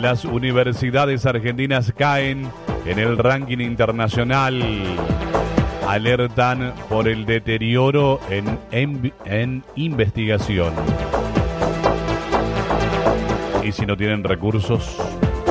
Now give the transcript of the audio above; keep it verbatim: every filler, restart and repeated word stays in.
Las universidades argentinas caen en el ranking internacional. Alertan por el deterioro en, en, en investigación. Y si no tienen recursos,